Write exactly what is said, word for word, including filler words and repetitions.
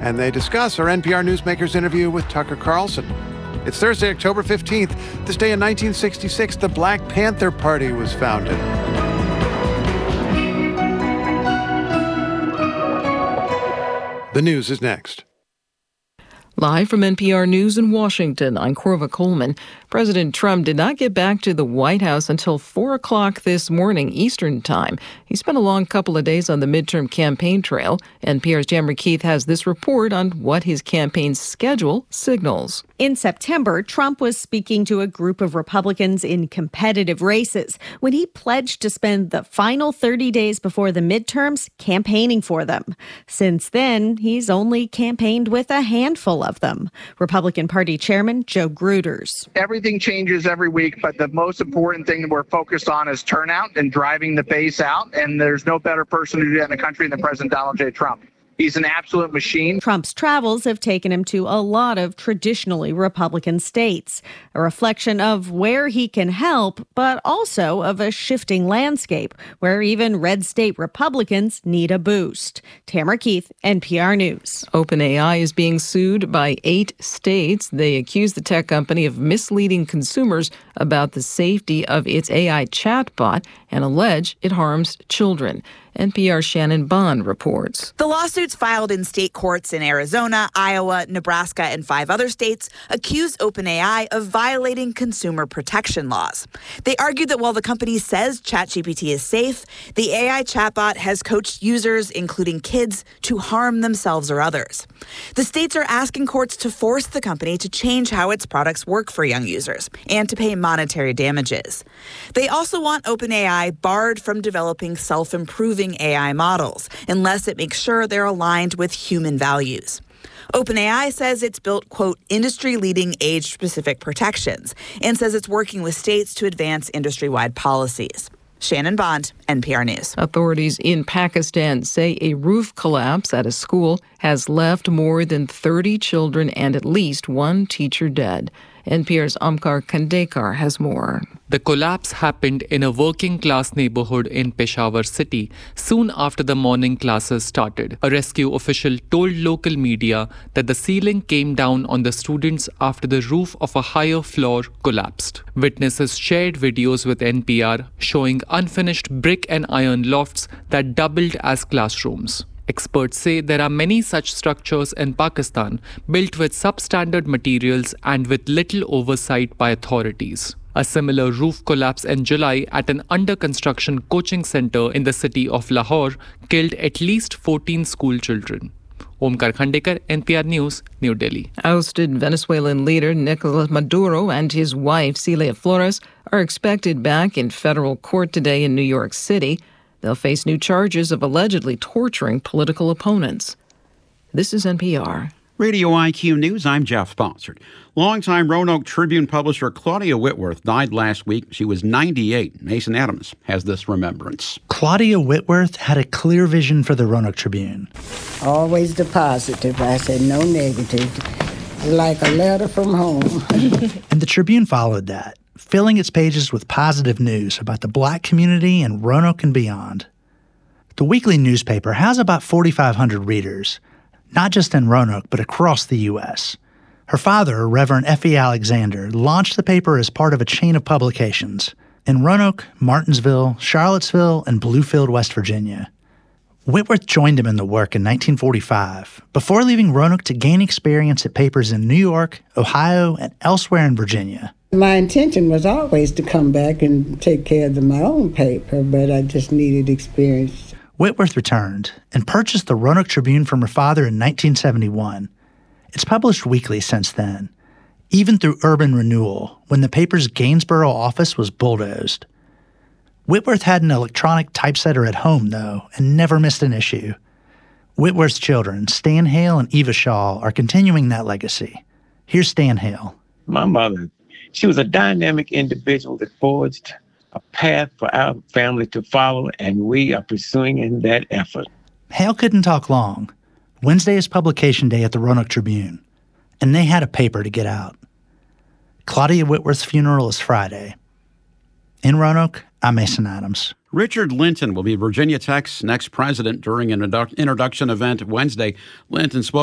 and they discuss our N P R Newsmakers interview with Tucker Carlson. It's Thursday, October fifteenth. This day in nineteen sixty-six, the Black Panther Party was founded. The news is next. Live from N P R News in Washington, I'm Corva Coleman. President Trump did not get back to the White House until four o'clock this morning Eastern Time. He spent a long couple of days on the midterm campaign trail. N P R's Jammer Keith has this report on what his campaign's schedule signals. In September, Trump was speaking to a group of Republicans in competitive races when he pledged to spend the final thirty days before the midterms campaigning for them. Since then, he's only campaigned with a handful of them. Republican Party Chairman Joe Gruters. Everything changes every week, but the most important thing that we're focused on is turnout and driving the base out. And there's no better person to do that in the country than President Donald J. Trump. He's an absolute machine. Trump's travels have taken him to a lot of traditionally Republican states, a reflection of where he can help, but also of a shifting landscape where even red state Republicans need a boost. Tamara Keith, N P R News. OpenAI is being sued by eight states. They accuse the tech company of misleading consumers about the safety of its A I chatbot and allege it harms children. N P R's Shannon Bond reports. The lawsuits filed in state courts in Arizona, Iowa, Nebraska, and five other states accuse OpenAI of violating consumer protection laws. They argued that while the company says ChatGPT is safe, the A I chatbot has coached users, including kids, to harm themselves or others. The states are asking courts to force the company to change how its products work for young users and to pay monetary damages. They also want OpenAI barred from developing self-improving A I models unless it makes sure they're aligned with human values. OpenAI says it's built, quote, industry-leading age-specific protections and says it's working with states to advance industry-wide policies. Shannon Bond, N P R News. Authorities in Pakistan say a roof collapse at a school has left more than thirty children and at least one teacher dead. N P R's Omkar Khandekar has more. The collapse happened in a working-class neighborhood in Peshawar city soon after the morning classes started. A rescue official told local media that the ceiling came down on the students after the roof of a higher floor collapsed. Witnesses shared videos with N P R showing unfinished brick and iron lofts that doubled as classrooms. Experts say there are many such structures in Pakistan built with substandard materials and with little oversight by authorities. A similar roof collapse in July at an under-construction coaching center in the city of Lahore killed at least fourteen school children. Omkar Khandekar, N P R News, New Delhi. Ousted Venezuelan leader Nicolas Maduro and his wife Celia Flores are expected back in federal court today in New York City. They'll face new charges of allegedly torturing political opponents. This is N P R. Radio I Q News, I'm Jeff Bossert. Longtime Roanoke Tribune publisher Claudia Whitworth died last week. She was ninety-eight. Mason Adams has this remembrance. Claudia Whitworth had a clear vision for the Roanoke Tribune. Always the positive. I said no negative. Like a letter from home. And the Tribune followed that, filling its pages with positive news about the black community in Roanoke and beyond. The weekly newspaper has about forty-five hundred readers, not just in Roanoke, but across the U S Her father, Reverend Effie Alexander, launched the paper as part of a chain of publications in Roanoke, Martinsville, Charlottesville, and Bluefield, West Virginia. Whitworth joined him in the work in nineteen forty-five, before leaving Roanoke to gain experience at papers in New York, Ohio, and elsewhere in Virginia. My intention was always to come back and take care of the, my own paper, but I just needed experience. Whitworth returned and purchased the Roanoke Tribune from her father in nineteen seventy-one. It's published weekly since then, even through urban renewal, when the paper's Gainsborough office was bulldozed. Whitworth had an electronic typesetter at home, though, and never missed an issue. Whitworth's children, Stan Hale and Eva Shaw, are continuing that legacy. Here's Stan Hale. My mother, she was a dynamic individual that forged a path for our family to follow, and we are pursuing in that effort. Hale couldn't talk long. Wednesday is publication day at the Roanoke Tribune, and they had a paper to get out. Claudia Whitworth's funeral is Friday. In Roanoke, I'm Mason Adams. Richard Linton will be Virginia Tech's next president during an introduction event Wednesday. Linton spoke